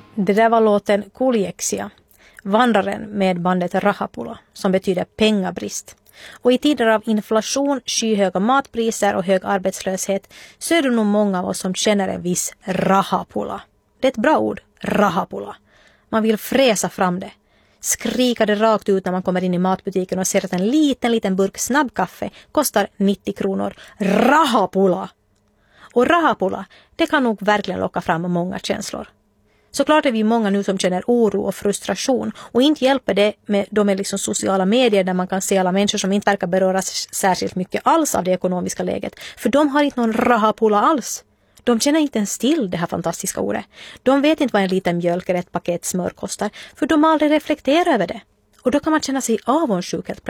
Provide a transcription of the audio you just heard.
Det där var låten Kuljeksia, vandraren med bandet Rahapula, som betyder pengabrist. Och i tider av inflation, skyhöga matpriser och hög arbetslöshet så är det nog många av oss som känner en viss rahapula. Det är ett bra ord, rahapula. Man vill fräsa fram det. Skrika det rakt ut när man kommer in i matbutiken och ser att en liten burk snabbkaffe kostar 90 kronor. Rahapula! Och rahapula, det kan nog verkligen locka fram många känslor. Såklart är vi många nu som känner oro och frustration, och inte hjälper det med de sociala medier där man kan se alla människor som inte verkar beröras särskilt mycket alls av det ekonomiska läget, för de har inte någon rahapula alls. De känner inte ens till det här fantastiska ordet. De vet inte vad en liten mjölk eller ett paket smör kostar, för de har aldrig reflekterat över det. Och då kan man känna sig avundsjuk helt plötsligt.